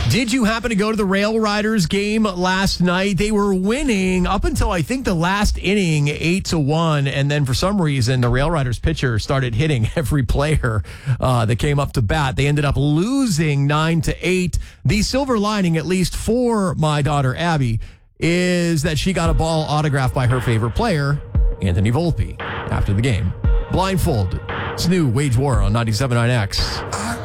Did you happen to go to the Rail Riders game last night? They were winning up until I think the last inning, 8-1, and then for some reason the Rail Riders pitcher started hitting every player that came up to bat. They ended up losing 9-8. The silver lining, at least for my daughter Abby, is that she got a ball autographed by her favorite player, Anthony Volpe, after the game. Blindfolded. It's new Wage War on 97.9X.